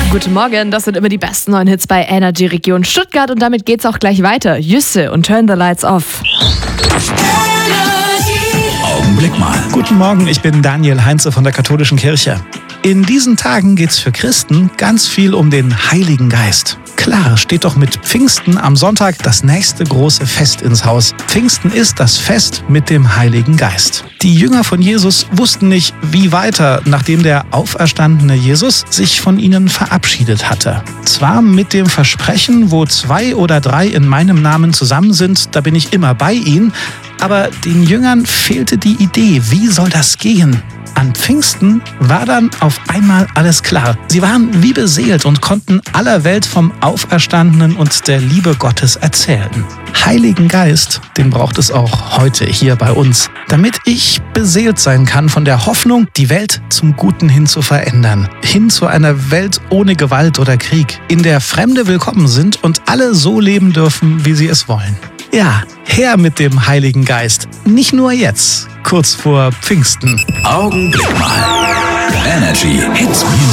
Guten Morgen, das sind immer die besten neuen Hits bei Energy Region Stuttgart und damit geht's auch gleich weiter. Jüsse und Turn the Lights Off. Augenblick mal. Guten Morgen, ich bin Daniel Heinze von der Katholischen Kirche. In diesen Tagen geht's für Christen ganz viel um den Heiligen Geist. Klar, steht doch mit Pfingsten am Sonntag das nächste große Fest ins Haus. Pfingsten ist das Fest mit dem Heiligen Geist. Die Jünger von Jesus wussten nicht, wie weiter, nachdem der auferstandene Jesus sich von ihnen verabschiedet hatte. Zwar mit dem Versprechen, wo 2 oder 3 in meinem Namen zusammen sind, da bin ich immer bei ihnen, aber den Jüngern fehlte die Idee, wie soll das gehen? An Pfingsten war dann auf einmal alles klar. Sie waren wie beseelt und konnten aller Welt vom Auferstandenen und der Liebe Gottes erzählen. Heiligen Geist, den braucht es auch heute hier bei uns, damit ich beseelt sein kann von der Hoffnung, die Welt zum Guten hin zu verändern. Hin zu einer Welt ohne Gewalt oder Krieg, in der Fremde willkommen sind und alle so leben dürfen, wie sie es wollen. Ja, her mit dem Heiligen Geist. Nicht nur jetzt, kurz vor Pfingsten. Augenblick mal. Energy Hits Music.